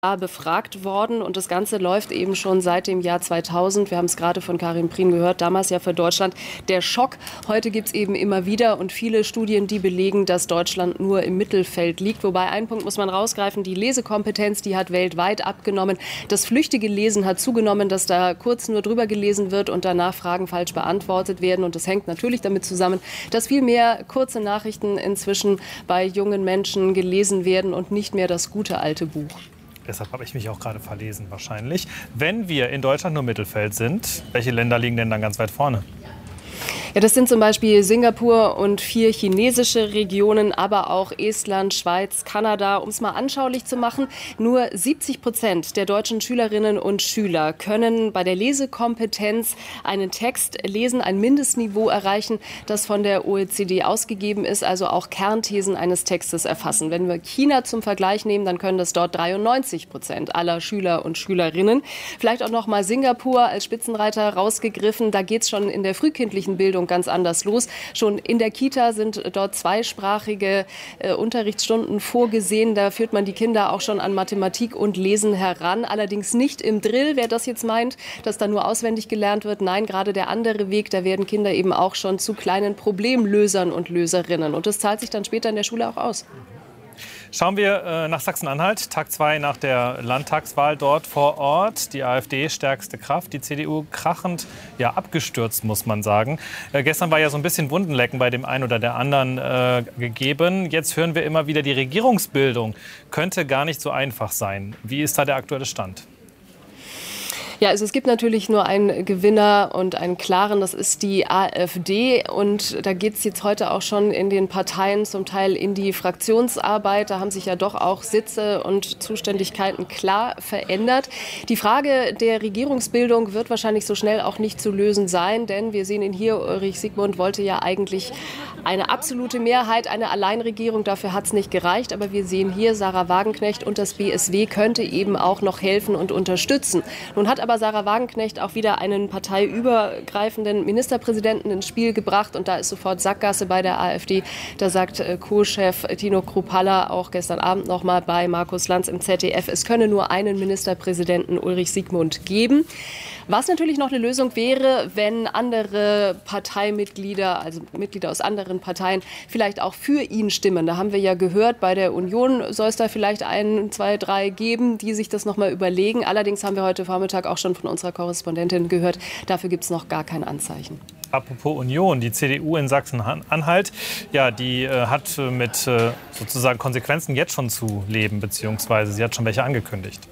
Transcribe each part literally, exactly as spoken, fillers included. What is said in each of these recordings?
befragt worden und das Ganze läuft eben schon seit dem Jahr zweitausend. Wir haben es gerade von Karin Prien gehört, damals ja für Deutschland der Schock. Heute gibt es eben immer wieder und viele Studien, die belegen, dass Deutschland nur im Mittelfeld liegt. Wobei ein Punkt muss man rausgreifen, die Lesekompetenz, die hat weltweit abgenommen. Das flüchtige Lesen hat zugenommen, dass da kurz nur drüber gelesen wird und danach Fragen falsch beantwortet werden. Und das hängt natürlich damit zusammen, dass viel mehr kurze Nachrichten inzwischen bei jungen Menschen gelesen werden und nicht mehr das gute alte Buch. Deshalb habe ich mich auch gerade verlesen wahrscheinlich. Wenn wir in Deutschland nur Mittelfeld sind, welche Länder liegen denn dann ganz weit vorne? Ja, das sind zum Beispiel Singapur und vier chinesische Regionen, aber auch Estland, Schweiz, Kanada. Um es mal anschaulich zu machen, nur siebzig Prozent der deutschen Schülerinnen und Schüler können bei der Lesekompetenz einen Text lesen, ein Mindestniveau erreichen, das von der O E C D ausgegeben ist, also auch Kernthesen eines Textes erfassen. Wenn wir China zum Vergleich nehmen, dann können das dort dreiundneunzig Prozent aller Schüler und Schülerinnen. Vielleicht auch noch mal Singapur als Spitzenreiter rausgegriffen. Da geht es schon in der frühkindlichen Bildung ganz anders los. Schon in der Kita sind dort zweisprachige äh, Unterrichtsstunden vorgesehen. Da führt man die Kinder auch schon an Mathematik und Lesen heran. Allerdings nicht im Drill, wer das jetzt meint, dass da nur auswendig gelernt wird. Nein, gerade der andere Weg, da werden Kinder eben auch schon zu kleinen Problemlösern und Löserinnen. Und das zahlt sich dann später in der Schule auch aus. Schauen wir äh, nach Sachsen-Anhalt, Tag zwei nach der Landtagswahl dort vor Ort. Die AfD stärkste Kraft, die C D U krachend, ja abgestürzt, muss man sagen. Äh, gestern war ja so ein bisschen Wundenlecken bei dem einen oder der anderen äh, gegeben. Jetzt hören wir immer wieder, die Regierungsbildung könnte gar nicht so einfach sein. Wie ist da der aktuelle Stand? Ja, also es gibt natürlich nur einen Gewinner und einen klaren, das ist die AfD. Und da geht es jetzt heute auch schon in den Parteien zum Teil in die Fraktionsarbeit. Da haben sich ja doch auch Sitze und Zuständigkeiten klar verändert. Die Frage der Regierungsbildung wird wahrscheinlich so schnell auch nicht zu lösen sein, denn wir sehen ihn hier, Ulrich Siegmund wollte ja eigentlich eine absolute Mehrheit, eine Alleinregierung. Dafür hat es nicht gereicht. Aber wir sehen hier, Sarah Wagenknecht und das B S W könnte eben auch noch helfen und unterstützen. Nun hat aber Sarah Wagenknecht auch wieder einen parteiübergreifenden Ministerpräsidenten ins Spiel gebracht. Und da ist sofort Sackgasse bei der AfD. Da sagt Co-Chef Tino Kruppalla auch gestern Abend noch mal bei Markus Lanz im Z D F, es könne nur einen Ministerpräsidenten, Ulrich Siegmund, geben. Was natürlich noch eine Lösung wäre, wenn andere Parteimitglieder, also Mitglieder aus anderen Parteien, vielleicht auch für ihn stimmen. Da haben wir ja gehört, bei der Union soll es da vielleicht ein, zwei, drei geben, die sich das noch mal überlegen. Allerdings haben wir heute Vormittag auch schon von unserer Korrespondentin gehört, dafür gibt es noch gar kein Anzeichen. Apropos Union, die C D U in Sachsen-Anhalt, ja, die äh, hat mit äh, sozusagen Konsequenzen jetzt schon zu leben, beziehungsweise sie hat schon welche angekündigt.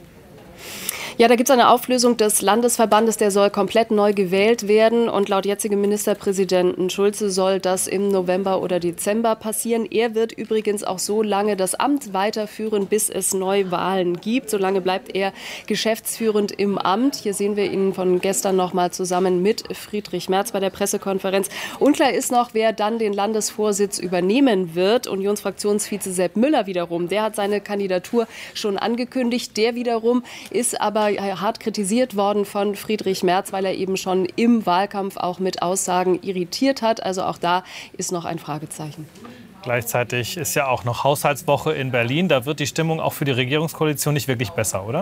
Ja, da gibt es eine Auflösung des Landesverbandes, der soll komplett neu gewählt werden. Und laut jetzigem Ministerpräsidenten Schulze soll das im November oder Dezember passieren. Er wird übrigens auch so lange das Amt weiterführen, bis es Neuwahlen gibt. Solange bleibt er geschäftsführend im Amt. Hier sehen wir ihn von gestern noch mal zusammen mit Friedrich Merz bei der Pressekonferenz. Unklar ist noch, wer dann den Landesvorsitz übernehmen wird. Unionsfraktionsvize Sepp Müller wiederum, der hat seine Kandidatur schon angekündigt. Der wiederum ist aber hart kritisiert worden von Friedrich Merz, weil er eben schon im Wahlkampf auch mit Aussagen irritiert hat. Also auch da ist noch ein Fragezeichen. Gleichzeitig ist ja auch noch Haushaltswoche in Berlin. Da wird die Stimmung auch für die Regierungskoalition nicht wirklich besser, oder?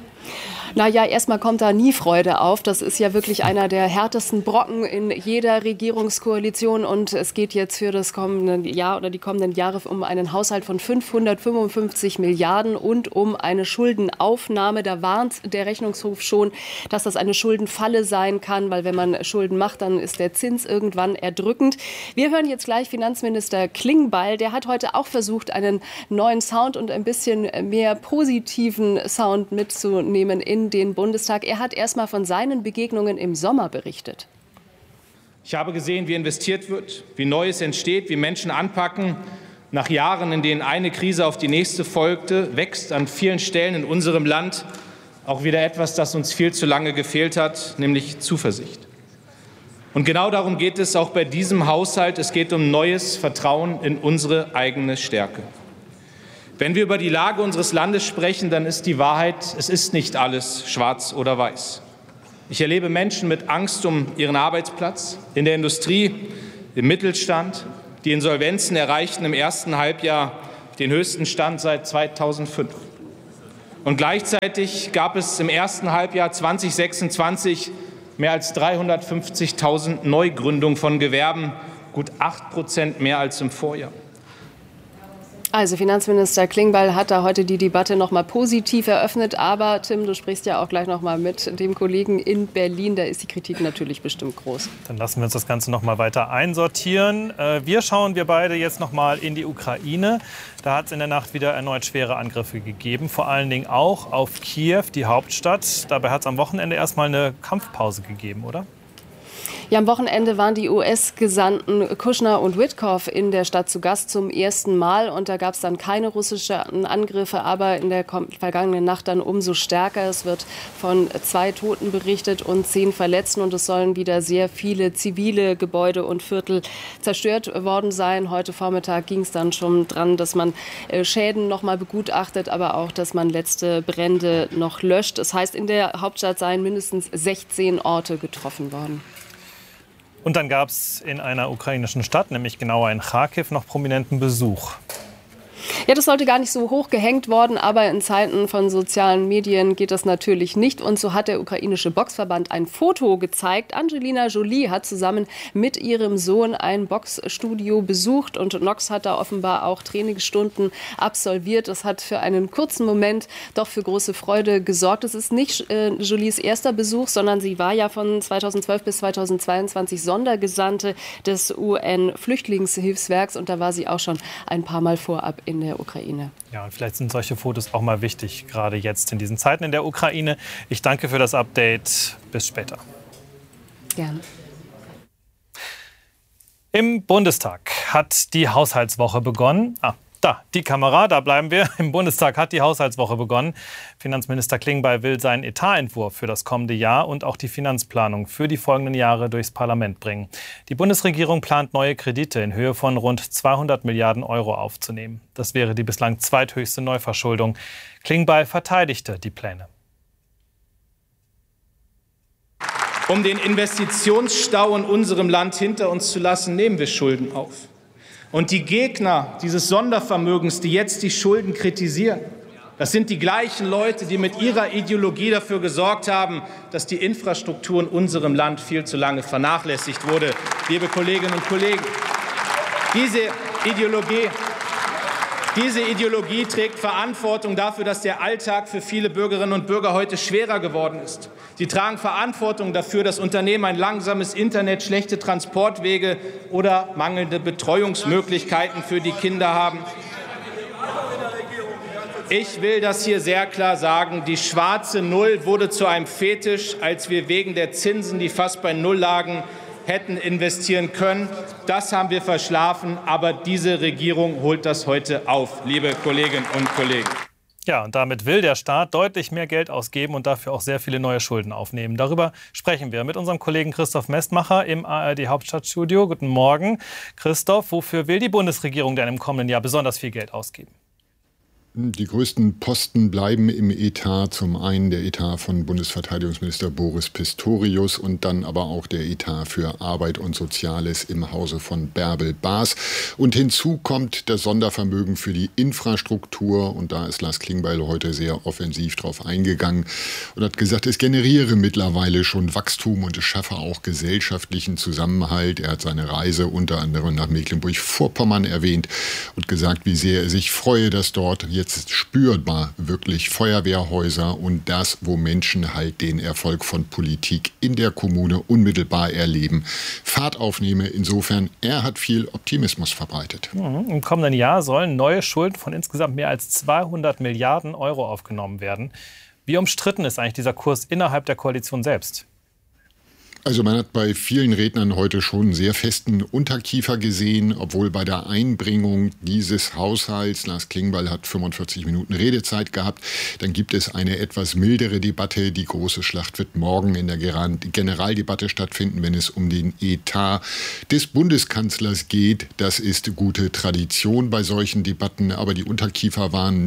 Na ja, erstmal kommt da nie Freude auf. Das ist ja wirklich einer der härtesten Brocken in jeder Regierungskoalition. Und es geht jetzt für das kommende Jahr oder die kommenden Jahre um einen Haushalt von fünfhundertfünfundfünfzig Milliarden und um eine Schuldenaufnahme. Da warnt der Rechnungshof schon, dass das eine Schuldenfalle sein kann, weil wenn man Schulden macht, dann ist der Zins irgendwann erdrückend. Wir hören jetzt gleich Finanzminister Klingbeil. Der hat heute auch versucht, einen neuen Sound und ein bisschen mehr positiven Sound mitzunehmen in den Bundestag. Er hat erst mal von seinen Begegnungen im Sommer berichtet. Ich habe gesehen, wie investiert wird, wie Neues entsteht, wie Menschen anpacken. Nach Jahren, in denen eine Krise auf die nächste folgte, wächst an vielen Stellen in unserem Land auch wieder etwas, das uns viel zu lange gefehlt hat, nämlich Zuversicht. Und genau darum geht es auch bei diesem Haushalt. Es geht um neues Vertrauen in unsere eigene Stärke. Wenn wir über die Lage unseres Landes sprechen, dann ist die Wahrheit, es ist nicht alles schwarz oder weiß. Ich erlebe Menschen mit Angst um ihren Arbeitsplatz in der Industrie, im Mittelstand. Die Insolvenzen erreichten im ersten Halbjahr den höchsten Stand seit zweitausendfünf. Und gleichzeitig gab es im ersten Halbjahr zweitausendsechsundzwanzig mehr als dreihundertfünfzigtausend Neugründungen von Gewerben, gut acht Prozent mehr als im Vorjahr. Also Finanzminister Klingbeil hat da heute die Debatte noch mal positiv eröffnet. Aber Tim, du sprichst ja auch gleich noch mal mit dem Kollegen in Berlin. Da ist die Kritik natürlich bestimmt groß. Dann lassen wir uns das Ganze noch mal weiter einsortieren. Wir schauen, wir beide jetzt noch mal in die Ukraine. Da hat es in der Nacht wieder erneut schwere Angriffe gegeben. Vor allen Dingen auch auf Kiew, die Hauptstadt. Dabei hat es am Wochenende erst mal eine Kampfpause gegeben, oder? Ja, am Wochenende waren die U S-Gesandten Kushner und Witkoff in der Stadt zu Gast zum ersten Mal. Und da gab es dann keine russischen Angriffe, aber in der vergangenen Nacht dann umso stärker. Es wird von zwei Toten berichtet und zehn Verletzten. Und es sollen wieder sehr viele zivile Gebäude und Viertel zerstört worden sein. Heute Vormittag ging es dann schon dran, dass man Schäden noch mal begutachtet, aber auch, dass man letzte Brände noch löscht. Das heißt, in der Hauptstadt seien mindestens sechzehn Orte getroffen worden. Und dann gab es in einer ukrainischen Stadt, nämlich genauer in Charkiw, noch prominenten Besuch. Ja, das sollte gar nicht so hoch gehängt worden, aber in Zeiten von sozialen Medien geht das natürlich nicht. Und so hat der ukrainische Boxverband ein Foto gezeigt. Angelina Jolie hat zusammen mit ihrem Sohn ein Boxstudio besucht und Nox hat da offenbar auch Trainingsstunden absolviert. Das hat für einen kurzen Moment doch für große Freude gesorgt. Es ist nicht äh, Jolies erster Besuch, sondern sie war ja von zweitausendzwölf bis zweitausendzweiundzwanzig Sondergesandte des U N-Flüchtlingshilfswerks und da war sie auch schon ein paar Mal vorab in der Ukraine. Ja, und vielleicht sind solche Fotos auch mal wichtig, gerade jetzt in diesen Zeiten in der Ukraine. Ich danke für das Update. Bis später. Gerne. Im Bundestag hat die Haushaltswoche begonnen. Ah, da, die Kamera, da bleiben wir. Im Bundestag hat die Haushaltswoche begonnen. Finanzminister Klingbeil will seinen Etatentwurf für das kommende Jahr und auch die Finanzplanung für die folgenden Jahre durchs Parlament bringen. Die Bundesregierung plant, neue Kredite in Höhe von rund zweihundert Milliarden Euro aufzunehmen. Das wäre die bislang zweithöchste Neuverschuldung. Klingbeil verteidigte die Pläne. Um den Investitionsstau in unserem Land hinter uns zu lassen, nehmen wir Schulden auf. Und die Gegner dieses Sondervermögens, die jetzt die Schulden kritisieren, das sind die gleichen Leute, die mit ihrer Ideologie dafür gesorgt haben, dass die Infrastruktur in unserem Land viel zu lange vernachlässigt wurde. Liebe Kolleginnen und Kollegen, diese Ideologie, diese Ideologie trägt Verantwortung dafür, dass der Alltag für viele Bürgerinnen und Bürger heute schwerer geworden ist. Sie tragen Verantwortung dafür, dass Unternehmen ein langsames Internet, schlechte Transportwege oder mangelnde Betreuungsmöglichkeiten für die Kinder haben. Ich will das hier sehr klar sagen. Die schwarze Null wurde zu einem Fetisch, als wir wegen der Zinsen, die fast bei Null lagen, hätten investieren können. Das haben wir verschlafen. Aber diese Regierung holt das heute auf, liebe Kolleginnen und Kollegen. Ja, und damit will der Staat deutlich mehr Geld ausgeben und dafür auch sehr viele neue Schulden aufnehmen. Darüber sprechen wir mit unserem Kollegen Christoph Mestmacher im A R D-Hauptstadtstudio. Guten Morgen. Christoph, wofür will die Bundesregierung denn im kommenden Jahr besonders viel Geld ausgeben? Die größten Posten bleiben im Etat. Zum einen der Etat von Bundesverteidigungsminister Boris Pistorius und dann aber auch der Etat für Arbeit und Soziales im Hause von Bärbel Baas. Und hinzu kommt das Sondervermögen für die Infrastruktur. Und da ist Lars Klingbeil heute sehr offensiv drauf eingegangen und hat gesagt, es generiere mittlerweile schon Wachstum und es schaffe auch gesellschaftlichen Zusammenhalt. Er hat seine Reise unter anderem nach Mecklenburg-Vorpommern erwähnt und gesagt, wie sehr er sich freue, dass dort jetzt spürbar wirklich Feuerwehrhäuser und das, wo Menschen halt den Erfolg von Politik in der Kommune unmittelbar erleben, Fahrt aufnehme. Insofern, er hat viel Optimismus verbreitet. Mhm. Im kommenden Jahr sollen neue Schulden von insgesamt mehr als zweihundert Milliarden Euro aufgenommen werden. Wie umstritten ist eigentlich dieser Kurs innerhalb der Koalition selbst? Also man hat bei vielen Rednern heute schon einen sehr festen Unterkiefer gesehen, obwohl bei der Einbringung dieses Haushalts, Lars Klingbeil hat fünfundvierzig Minuten Redezeit gehabt, dann gibt es eine etwas mildere Debatte. Die große Schlacht wird morgen in der Generaldebatte stattfinden, wenn es um den Etat des Bundeskanzlers geht. Das ist gute Tradition bei solchen Debatten, aber die Unterkiefer waren nicht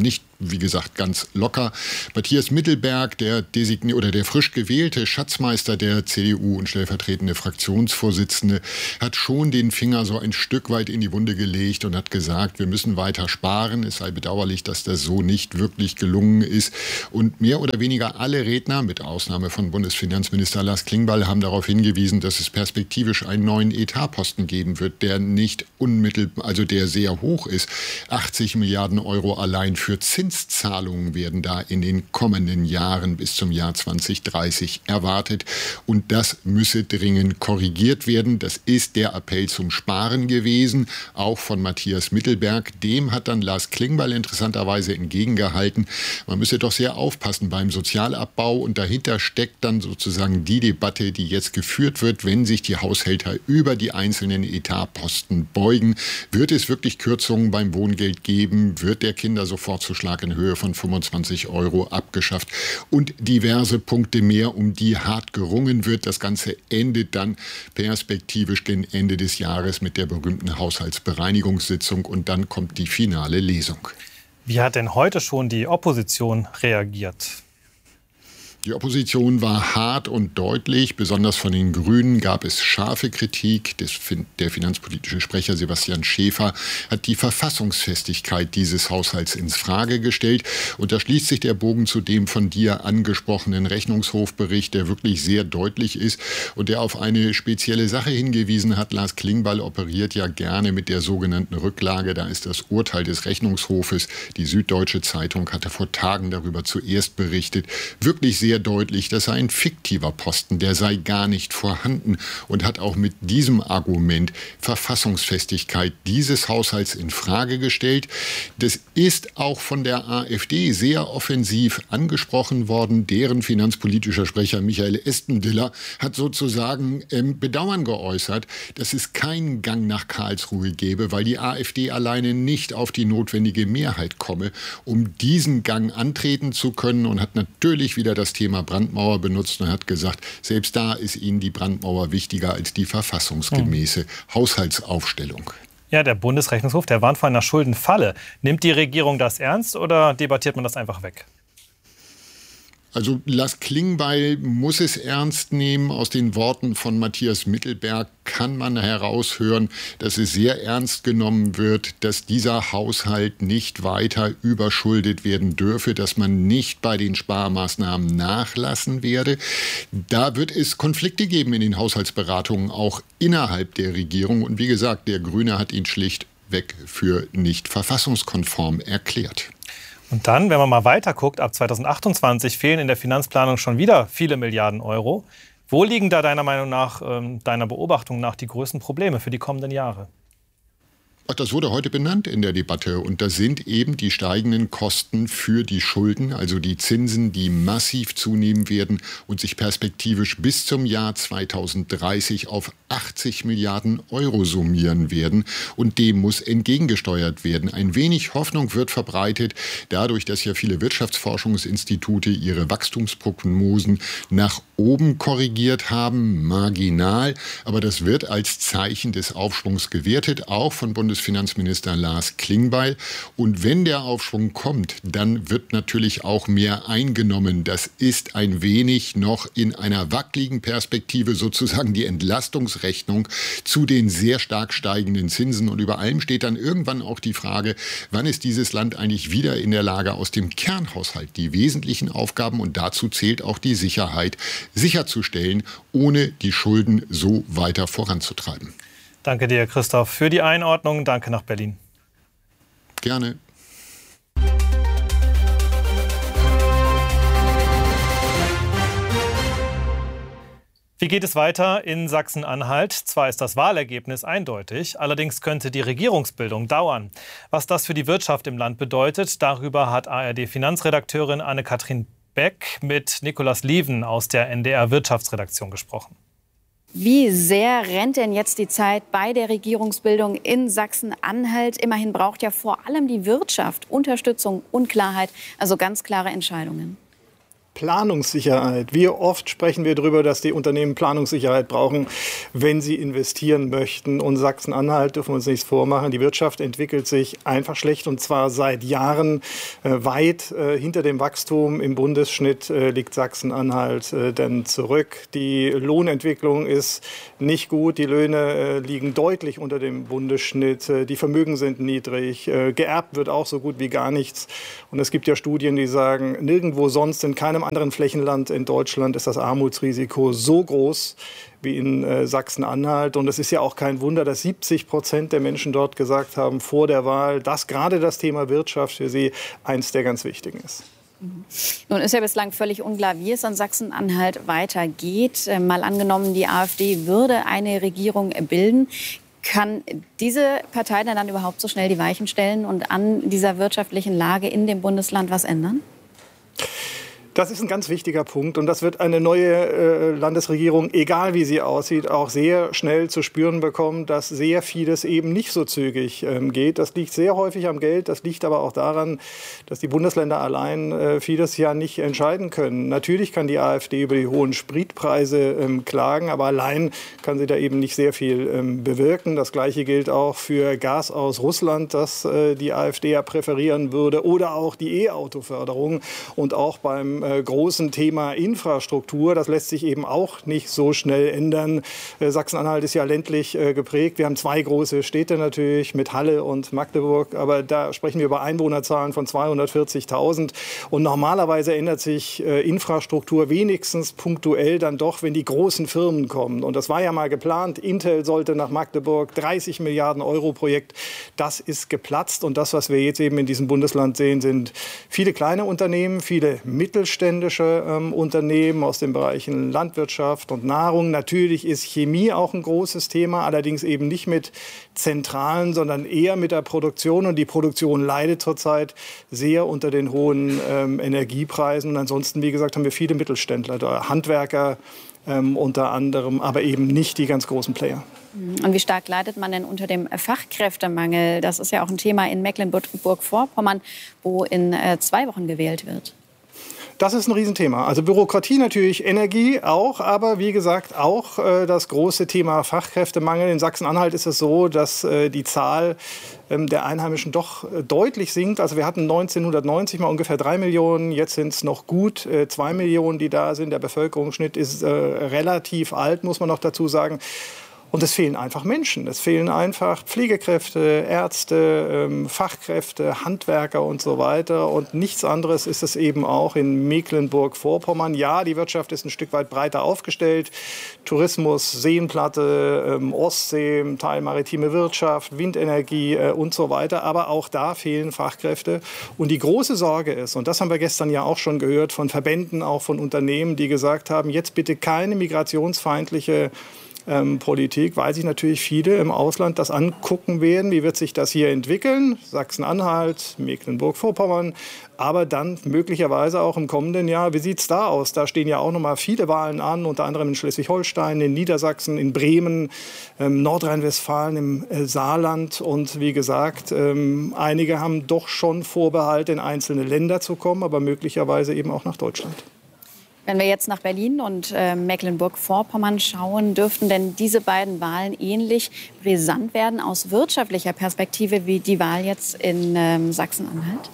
wie gesagt, ganz locker. Matthias Mittelberg, der designierte oder der frisch gewählte Schatzmeister der C D U und stellvertretende Fraktionsvorsitzende, hat schon den Finger so ein Stück weit in die Wunde gelegt und hat gesagt, wir müssen weiter sparen. Es sei bedauerlich, dass das so nicht wirklich gelungen ist. Und mehr oder weniger alle Redner, mit Ausnahme von Bundesfinanzminister Lars Klingbeil, haben darauf hingewiesen, dass es perspektivisch einen neuen Etatposten geben wird, der nicht unmittelbar, also der sehr hoch ist. achtzig Milliarden Euro allein für Zinszahlungen werden da in den kommenden Jahren bis zum Jahr zwanzig dreißig erwartet. Und das müsse dringend korrigiert werden. Das ist der Appell zum Sparen gewesen, auch von Matthias Mittelberg. Dem hat dann Lars Klingbeil interessanterweise entgegengehalten. Man müsse doch sehr aufpassen beim Sozialabbau. Und dahinter steckt dann sozusagen die Debatte, die jetzt geführt wird, wenn sich die Haushälter über die einzelnen Etatposten beugen. Wird es wirklich Kürzungen beim Wohngeld geben? Wird der Kindersofortzuschlag in Höhe von fünfundzwanzig Euro abgeschafft? Und diverse Punkte mehr, um die hart gerungen wird. Das Ganze endet dann perspektivisch gegen Ende des Jahres mit der berühmten Haushaltsbereinigungssitzung und dann kommt die finale Lesung. Wie hat denn heute schon die Opposition reagiert? Die Opposition war hart und deutlich. Besonders von den Grünen gab es scharfe Kritik. Der finanzpolitische Sprecher Sebastian Schäfer hat die Verfassungsfestigkeit dieses Haushalts ins Frage gestellt. Und da schließt sich der Bogen zu dem von dir angesprochenen Rechnungshofbericht, der wirklich sehr deutlich ist und der auf eine spezielle Sache hingewiesen hat. Lars Klingbeil operiert ja gerne mit der sogenannten Rücklage. Da ist das Urteil des Rechnungshofes. Die Süddeutsche Zeitung hatte vor Tagen darüber zuerst berichtet. Wirklich sehr deutlich, das sei ein fiktiver Posten, der sei gar nicht vorhanden und hat auch mit diesem Argument Verfassungsfestigkeit dieses Haushalts in Frage gestellt. Das ist auch von der AfD sehr offensiv angesprochen worden. Deren finanzpolitischer Sprecher Michael Estendiller hat sozusagen ähm, Bedauern geäußert, dass es keinen Gang nach Karlsruhe gäbe, weil die AfD alleine nicht auf die notwendige Mehrheit komme, um diesen Gang antreten zu können, und hat natürlich wieder das Thema Brandmauer benutzt und hat gesagt, selbst da ist ihnen die Brandmauer wichtiger als die verfassungsgemäße hm. Haushaltsaufstellung. Ja, der Bundesrechnungshof, der warnt vor einer Schuldenfalle. Nimmt die Regierung das ernst oder debattiert man das einfach weg? Also Lars Klingbeil muss es ernst nehmen. Aus den Worten von Matthias Mittelberg kann man heraushören, dass es sehr ernst genommen wird, dass dieser Haushalt nicht weiter überschuldet werden dürfe, dass man nicht bei den Sparmaßnahmen nachlassen werde. Da wird es Konflikte geben in den Haushaltsberatungen, auch innerhalb der Regierung. Und wie gesagt, der Grüne hat ihn schlichtweg für nicht verfassungskonform erklärt. Und dann, wenn man mal weiter guckt, ab zweitausendachtundzwanzig fehlen in der Finanzplanung schon wieder viele Milliarden Euro. Wo liegen da deiner Meinung nach, äh, deiner Beobachtung nach, die größten Probleme für die kommenden Jahre? Ach, das wurde heute benannt in der Debatte. Und das sind eben die steigenden Kosten für die Schulden, also die Zinsen, die massiv zunehmen werden und sich perspektivisch bis zum Jahr zweitausenddreißig auf achtzig Milliarden Euro summieren werden. Und dem muss entgegengesteuert werden. Ein wenig Hoffnung wird verbreitet, dadurch, dass ja viele Wirtschaftsforschungsinstitute ihre Wachstumsprognosen nach oben korrigiert haben, marginal. Aber das wird als Zeichen des Aufschwungs gewertet, auch von Bundes Bundesfinanzminister Lars Klingbeil. Und wenn der Aufschwung kommt, dann wird natürlich auch mehr eingenommen. Das ist ein wenig noch in einer wackeligen Perspektive sozusagen die Entlastungsrechnung zu den sehr stark steigenden Zinsen. Und über allem steht dann irgendwann auch die Frage, wann ist dieses Land eigentlich wieder in der Lage, aus dem Kernhaushalt die wesentlichen Aufgaben, und dazu zählt auch die Sicherheit, sicherzustellen, ohne die Schulden so weiter voranzutreiben. Danke dir, Christoph, für die Einordnung. Danke nach Berlin. Gerne. Wie geht es weiter in Sachsen-Anhalt? Zwar ist das Wahlergebnis eindeutig, allerdings könnte die Regierungsbildung dauern. Was das für die Wirtschaft im Land bedeutet, darüber hat A R D-Finanzredakteurin Anne-Kathrin Beck mit Nikolaus Lieven aus der N D R-Wirtschaftsredaktion gesprochen. Wie sehr rennt denn jetzt die Zeit bei der Regierungsbildung in Sachsen-Anhalt? Immerhin braucht ja vor allem die Wirtschaft Unterstützung und Klarheit, also ganz klare Entscheidungen. Planungssicherheit. Wie oft sprechen wir darüber, dass die Unternehmen Planungssicherheit brauchen, wenn sie investieren möchten. Und Sachsen-Anhalt, dürfen wir uns nichts vormachen, die Wirtschaft entwickelt sich einfach schlecht und zwar seit Jahren äh, weit äh, hinter dem Wachstum. Im Bundesschnitt äh, liegt Sachsen-Anhalt äh, dann zurück. Die Lohnentwicklung ist nicht gut. Die Löhne äh, liegen deutlich unter dem Bundesschnitt. Äh, die Vermögen sind niedrig. Äh, geerbt wird auch so gut wie gar nichts. Und es gibt ja Studien, die sagen, nirgendwo sonst in keinem anderen Flächenland in Deutschland ist das Armutsrisiko so groß wie in äh, Sachsen-Anhalt. Und es ist ja auch kein Wunder, dass siebzig Prozent der Menschen dort gesagt haben vor der Wahl, dass gerade das Thema Wirtschaft für sie eins der ganz wichtigen ist. Nun ist ja bislang völlig unklar, wie es an Sachsen-Anhalt weitergeht. Äh, mal angenommen, die AfD würde eine Regierung bilden. Kann diese Partei denn dann überhaupt so schnell die Weichen stellen und an dieser wirtschaftlichen Lage in dem Bundesland was ändern? Das ist ein ganz wichtiger Punkt und das wird eine neue äh, Landesregierung, egal wie sie aussieht, auch sehr schnell zu spüren bekommen, dass sehr vieles eben nicht so zügig ähm, geht. Das liegt sehr häufig am Geld, das liegt aber auch daran, dass die Bundesländer allein äh, vieles ja nicht entscheiden können. Natürlich kann die AfD über die hohen Spritpreise ähm, klagen, aber allein kann sie da eben nicht sehr viel ähm, bewirken. Das Gleiche gilt auch für Gas aus Russland, das äh, die AfD ja präferieren würde, oder auch die E-Auto-Förderung und auch beim großen Thema Infrastruktur. Das lässt sich eben auch nicht so schnell ändern. Sachsen-Anhalt ist ja ländlich geprägt. Wir haben zwei große Städte natürlich mit Halle und Magdeburg, aber da sprechen wir über Einwohnerzahlen von zweihundertvierzigtausend. Und normalerweise ändert sich Infrastruktur wenigstens punktuell dann doch, wenn die großen Firmen kommen. Und das war ja mal geplant. Intel sollte nach Magdeburg, dreißig Milliarden Euro Projekt. Das ist geplatzt. Und das, was wir jetzt eben in diesem Bundesland sehen, sind viele kleine Unternehmen, viele Mittelständler, mittelständische ähm, Unternehmen aus den Bereichen Landwirtschaft und Nahrung. Natürlich ist Chemie auch ein großes Thema, allerdings eben nicht mit Zentralen, sondern eher mit der Produktion. Und die Produktion leidet zurzeit sehr unter den hohen ähm, Energiepreisen. Und ansonsten, wie gesagt, haben wir viele Mittelständler, da Handwerker ähm, unter anderem, aber eben nicht die ganz großen Player. Und wie stark leidet man denn unter dem Fachkräftemangel? Das ist ja auch ein Thema in Mecklenburg-Vorpommern, wo in äh, zwei Wochen gewählt wird. Das ist ein Riesenthema. Also Bürokratie natürlich, Energie auch, aber wie gesagt auch äh, das große Thema Fachkräftemangel. In Sachsen-Anhalt ist es so, dass äh, die Zahl ähm, der Einheimischen doch äh, deutlich sinkt. Also wir hatten neunzehnhundertneunzig mal ungefähr drei Millionen, jetzt sind es noch gut äh, zwei Millionen, die da sind. Der Bevölkerungsschnitt ist äh, relativ alt, muss man noch dazu sagen. Und es fehlen einfach Menschen. Es fehlen einfach Pflegekräfte, Ärzte, ähm, Fachkräfte, Handwerker und so weiter. Und nichts anderes ist es eben auch in Mecklenburg-Vorpommern. Ja, die Wirtschaft ist ein Stück weit breiter aufgestellt. Tourismus, Seenplatte, ähm, Ostsee, Teil maritime Wirtschaft, Windenergie äh, und so weiter. Aber auch da fehlen Fachkräfte. Und die große Sorge ist, und das haben wir gestern ja auch schon gehört von Verbänden, auch von Unternehmen, die gesagt haben, jetzt bitte keine migrationsfeindliche Ähm, Politik, weil sich natürlich viele im Ausland das angucken werden. Wie wird sich das hier entwickeln? Sachsen-Anhalt, Mecklenburg-Vorpommern, aber dann möglicherweise auch im kommenden Jahr. Wie sieht es da aus? Da stehen ja auch noch mal viele Wahlen an, unter anderem in Schleswig-Holstein, in Niedersachsen, in Bremen, ähm, Nordrhein-Westfalen, im äh, Saarland. Und wie gesagt, ähm, einige haben doch schon Vorbehalte, in einzelne Länder zu kommen, aber möglicherweise eben auch nach Deutschland. Wenn wir jetzt nach Berlin und äh, Mecklenburg-Vorpommern schauen, dürften denn diese beiden Wahlen ähnlich brisant werden aus wirtschaftlicher Perspektive wie die Wahl jetzt in ähm, Sachsen-Anhalt?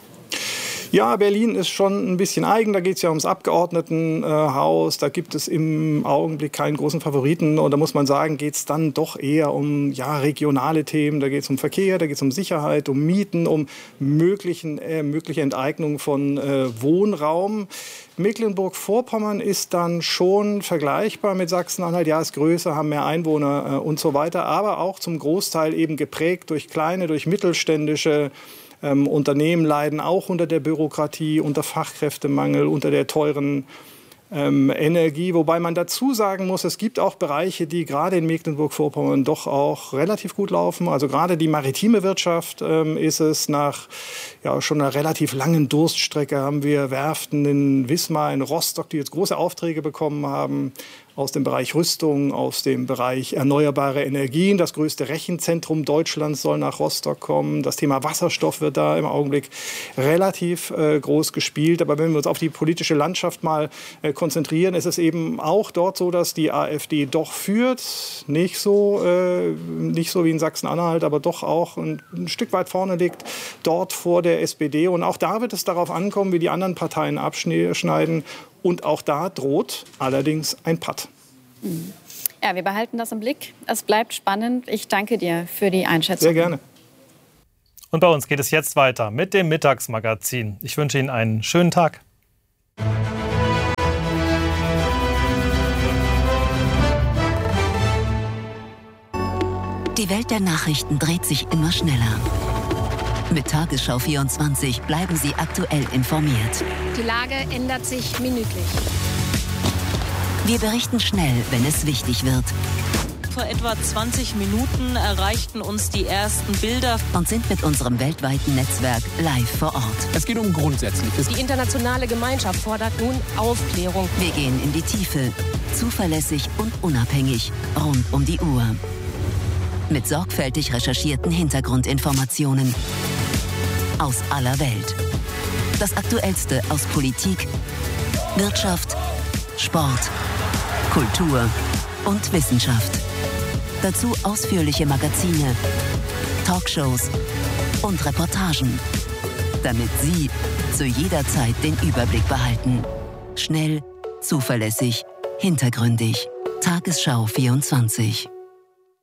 Ja, Berlin ist schon ein bisschen eigen. Da geht es ja ums Abgeordnetenhaus. Da gibt es im Augenblick keinen großen Favoriten. Und da muss man sagen, geht es dann doch eher um ja, regionale Themen. Da geht es um Verkehr, da geht es um Sicherheit, um Mieten, um möglichen, äh, mögliche Enteignung von äh, Wohnraum. Mecklenburg-Vorpommern ist dann schon vergleichbar mit Sachsen-Anhalt. Ja, ist größer, haben mehr Einwohner äh, und so weiter. Aber auch zum Großteil eben geprägt durch kleine, durch mittelständische Ähm, Unternehmen leiden auch unter der Bürokratie, unter Fachkräftemangel, unter der teuren ähm, Energie. Wobei man dazu sagen muss, es gibt auch Bereiche, die gerade in Mecklenburg-Vorpommern doch auch relativ gut laufen. Also gerade die maritime Wirtschaft ähm, ist es nach ja, schon einer relativ langen Durststrecke haben wir Werften in Wismar, in Rostock, die jetzt große Aufträge bekommen haben. aus dem Bereich Rüstung, aus dem Bereich erneuerbare Energien. Das größte Rechenzentrum Deutschlands soll nach Rostock kommen. Das Thema Wasserstoff wird da im Augenblick relativ äh, groß gespielt. Aber wenn wir uns auf die politische Landschaft mal äh, konzentrieren, ist es eben auch dort so, dass die AfD doch führt. Nicht so, äh, nicht so wie in Sachsen-Anhalt, aber doch auch ein, ein Stück weit vorne liegt, dort vor der S P D. Und auch da wird es darauf ankommen, wie die anderen Parteien abschneiden. Und auch da droht allerdings ein Patt. Ja, wir behalten das im Blick. Es bleibt spannend. Ich danke dir für die Einschätzung. Sehr gerne. Und bei uns geht es jetzt weiter mit dem Mittagsmagazin. Ich wünsche Ihnen einen schönen Tag. Die Welt der Nachrichten dreht sich immer schneller. Mit Tagesschau vierundzwanzig bleiben Sie aktuell informiert. Die Lage ändert sich minütlich. Wir berichten schnell, wenn es wichtig wird. Vor etwa zwanzig Minuten erreichten uns die ersten Bilder und sind mit unserem weltweiten Netzwerk live vor Ort. Es geht um Grundsätzliches. Die internationale Gemeinschaft fordert nun Aufklärung. Wir gehen in die Tiefe, zuverlässig und unabhängig, rund um die Uhr. Mit sorgfältig recherchierten Hintergrundinformationen aus aller Welt. Das Aktuellste aus Politik, Wirtschaft, Sport, Kultur und Wissenschaft. Dazu ausführliche Magazine, Talkshows und Reportagen, damit Sie zu jeder Zeit den Überblick behalten. Schnell, zuverlässig, hintergründig. Tagesschau vierundzwanzig.